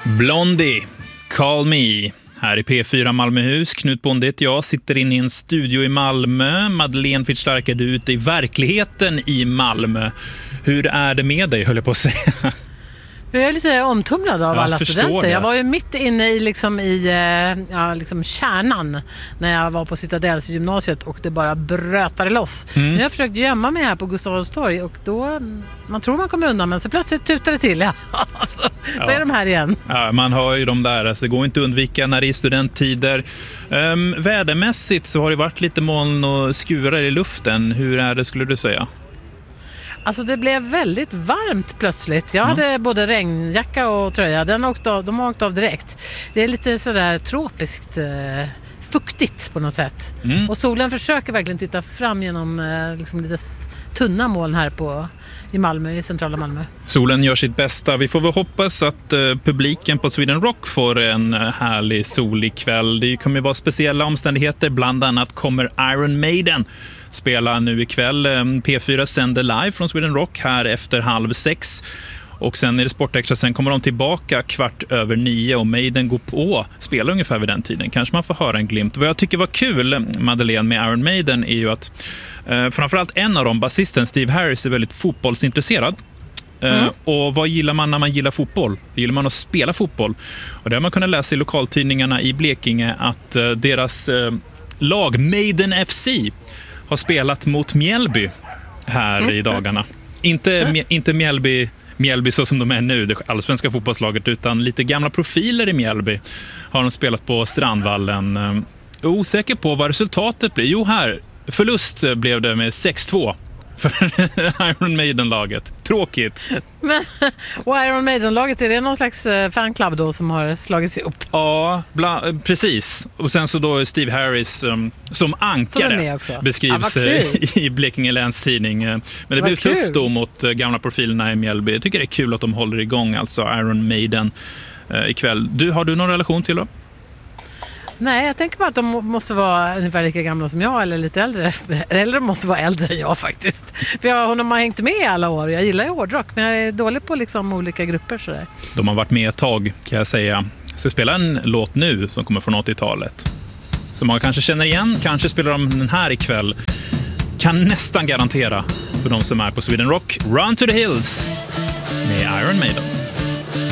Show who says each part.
Speaker 1: Blondie, Call Me. Här i P4 Malmöhus, Knut Bondet, jag sitter inne i en studio i Malmö. Madeleine Fitch-Stark, är du ute i verkligheten i Malmö. Hur är det med dig, höll jag på att säga?
Speaker 2: Jag är lite omtumlad av alla studenter.
Speaker 1: Det.
Speaker 2: Jag var ju mitt inne i, kärnan när jag var på Citadels gymnasiet och det bara brötade loss. Nu har jag försökt gömma mig här på Gustav Adolfs torg och då, man tror man kommer undan men så plötsligt tutar det till. Så är de här igen.
Speaker 1: Ja, man har ju de där, alltså det går inte att undvika när det är studenttider. Vädermässigt så har det varit lite moln och skurar i luften. Hur är det, skulle du säga?
Speaker 2: Alltså det blev väldigt varmt plötsligt. Jag hade både regnjacka och tröja. De har åkt av direkt. Det är lite sådär tropiskt fuktigt på något sätt. Och solen försöker verkligen titta fram genom lite tunna moln här i Malmö, i centrala Malmö.
Speaker 1: Solen gör sitt bästa. Vi får väl hoppas att publiken på Sweden Rock får en härlig solig kväll. Det kommer ju vara speciella omständigheter. Bland annat kommer Iron Maiden spela nu ikväll. P4 sänder live från Sweden Rock här efter 5:30. Och sen är det Sportextra, sen kommer de tillbaka 9:15 och Maiden går på spela ungefär vid den tiden. Kanske man får höra en glimt. Vad jag tycker var kul, Madeleine, med Iron Maiden är ju att framförallt en av dem, basisten Steve Harris, är väldigt fotbollsintresserad. Och vad gillar man när man gillar fotboll? Gillar man att spela fotboll? Och där har man kunnat läsa i lokaltidningarna i Blekinge att deras lag Maiden FC har spelat mot Mjällby här i dagarna. Inte Mjällby så som de är nu, det allsvenska fotbollslaget, utan lite gamla profiler i Mjällby har de spelat på Strandvallen. Osäker på vad resultatet blir. Jo, här, förlust blev det med 6-2 för Iron Maiden-laget. Tråkigt.
Speaker 2: Och Iron Maiden-laget, är det någon slags fanclub då som har slagits ihop?
Speaker 1: Ja, precis. Och sen så då Steve Harris som ankare beskrivs i Blekinge Läns tidning. Men det blir tufft då mot gamla profilerna i Mjällby. Jag tycker det är kul att de håller igång, alltså Iron Maiden ikväll. Har du någon relation till dem?
Speaker 2: Nej, jag tänker bara att de måste vara ungefär lika gamla som jag eller lite äldre. Eller de måste vara äldre än jag faktiskt. För hon har hängt med i alla år. Jag gillar ju hårdrock, men jag är dålig på olika grupper sådär. De
Speaker 1: har varit med ett tag, kan jag säga. Jag ska spela en låt nu som kommer från 80-talet. Som man kanske känner igen. Kanske spelar de den här ikväll. Kan nästan garantera för de som är på Sweden Rock. Run to the Hills med Iron Maiden.